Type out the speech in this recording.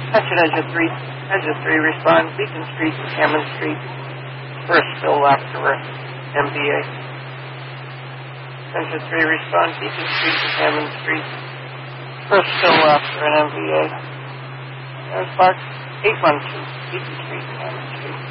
Attention Engine 3. Engine 3 respond. Beacon Street and Hammond Street. First fill after MVA. Engine 3 respond. Beacon Street and Hammond Street. First fill after an MVA. There's Box 812. Beacon Street and Hammond Street.